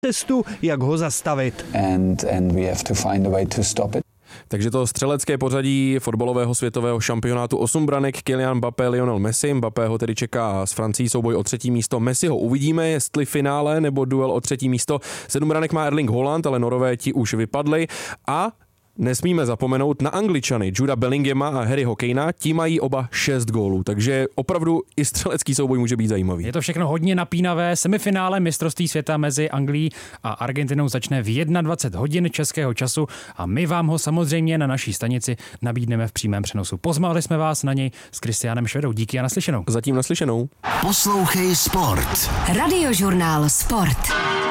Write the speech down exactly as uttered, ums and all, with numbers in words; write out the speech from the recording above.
cestu, jak ho zastavit. And, and we have to find a way to stop it. Takže to střelecké pořadí fotbalového světového šampionátu: osm branek, Kylian Mbappé, Lionel Messi. Mbappého tedy čeká s Francií souboj o třetí místo. Messiho uvidíme, jestli finále nebo duel o třetí místo. Sedm branek má Erling Haaland, ale Norové ti už vypadli. A nesmíme zapomenout na Angličany, Juda Bellinghama a Harryho Kanea, ti mají oba šest gólů, takže opravdu i střelecký souboj může být zajímavý. Je to všechno hodně napínavé. Semifinále mistrovství světa mezi Anglií a Argentinou začne v dvacet jedna hodin českého času a my vám ho samozřejmě na naší stanici nabídneme v přímém přenosu. Pozvali jsme vás na něj s Kristiánem Švedou. Díky a naslyšenou. Zatím naslyšenou. Poslouchej Sport. Radiožurnál Sport.